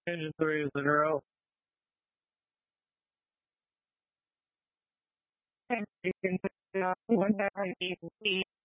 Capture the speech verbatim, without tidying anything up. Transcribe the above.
Engine three is in a row. And you can put it on one ninety-eight.